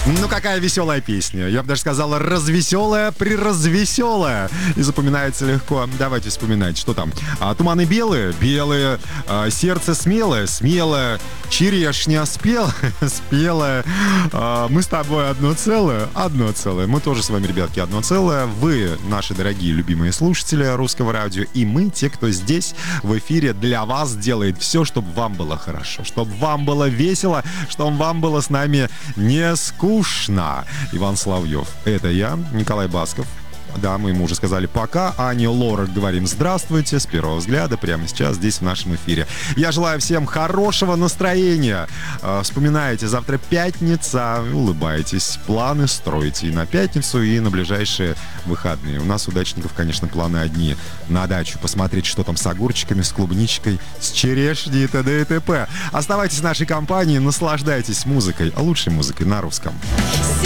Ну, какая веселая песня. Я бы даже сказала, развеселая, приразвеселая. И запоминается легко. Давайте вспоминать, что там. Туманы белые, белые. Сердце смелое, смелое. Черешня спелая. Мы с тобой одно целое. Мы тоже с вами, ребятки, одно целое. Вы, наши дорогие любимые слушатели Русского радио. И мы, те, кто здесь в эфире для вас делает все, чтобы вам было хорошо. Чтобы вам было весело. Чтобы вам было с нами не скучно. Иван Соловьев. Это я, Николай Басков. Да, мы ему уже сказали пока. Ане Лорак говорим здравствуйте с первого взгляда прямо сейчас здесь в нашем эфире. Я желаю всем хорошего настроения. Вспоминайте, завтра пятница, улыбайтесь, планы строите и на пятницу, и на ближайшие выходные. У нас, удачников, конечно, планы одни. На дачу посмотреть, что там с огурчиками, с клубничкой, с черешней и т.д. и т.п. Оставайтесь в нашей компании, наслаждайтесь музыкой, лучшей музыкой на русском.